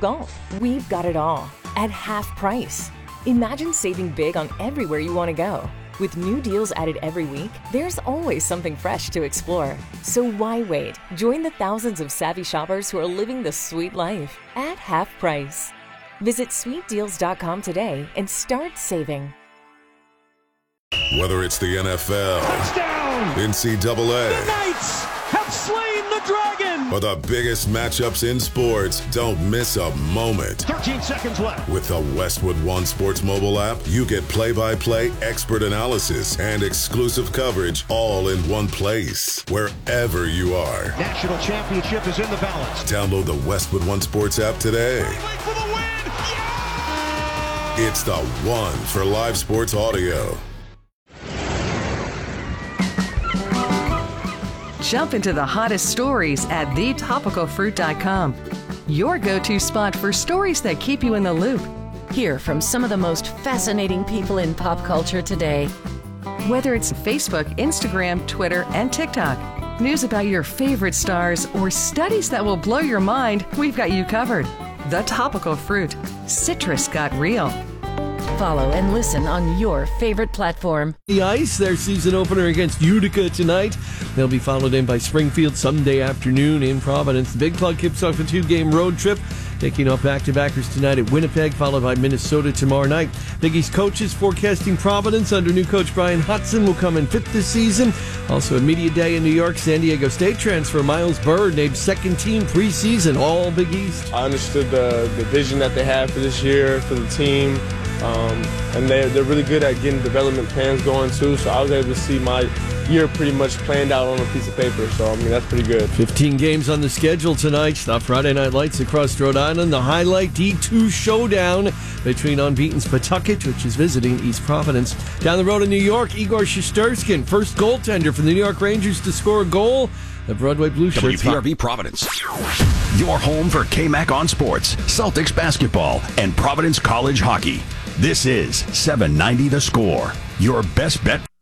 golf. We've got it all at half price. Imagine saving big on everywhere you want to go. With new deals added every week, there's always something fresh to explore. So why wait? Join the thousands of savvy shoppers who are living the sweet life at half price. Visit sweetdeals.com today and start saving. Whether it's the NFL, touchdown, NCAA, the Knights have slain the dragon, or the biggest matchups in sports, don't miss a moment. 13 seconds left. With the Westwood One Sports mobile app, you get play-by-play expert analysis and exclusive coverage all in one place, wherever you are. National championship is in the balance. Download the Westwood One Sports app today. For the win! Yeah! It's the one for live sports audio. Jump into the hottest stories at thetopicalfruit.com. Your go-to spot for stories that keep you in the loop. Hear from some of the most fascinating people in pop culture today. Whether it's Facebook, Instagram, Twitter, and TikTok, news about your favorite stars, or studies that will blow your mind, we've got you covered. The Topical Fruit. Citrus got real. Follow and listen on your favorite platform. The Ice, their season opener against Utica tonight. They'll be followed in by Springfield Sunday afternoon in Providence. The Big Plug kicks off a 2-game road trip, taking off back-to-backers tonight at Winnipeg, followed by Minnesota tomorrow night. Big East coaches forecasting Providence under new coach Brian Hudson will come in fifth this season. Also a media day in New York. San Diego State transfer Miles Bird named second team preseason, all Big East. I understood the vision that they have for this year, for the team. And they're really good at getting development plans going too, so I was able to see my year pretty much planned out on a piece of paper, so I mean that's pretty good. 15 games on the schedule tonight. The Friday Night Lights across Rhode Island. The highlight D2 showdown between unbeaten's Pawtucket, which is visiting East Providence. Down the road in New York, Igor Shesterkin, first goaltender for the New York Rangers to score a goal. The Broadway Blue Shirts. WPRV Providence. Your home for KMAC on sports, Celtics basketball, and Providence College hockey. This is 790 The Score. Your best bet.